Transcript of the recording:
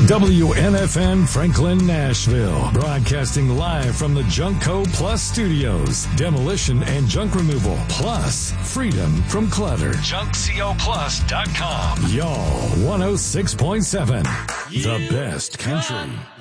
WNFN Franklin, Nashville. Broadcasting live from the Junkco Plus studios. Demolition and junk removal. Plus freedom from clutter. JunkCoPlus.com. Y'all 106.7. The best country.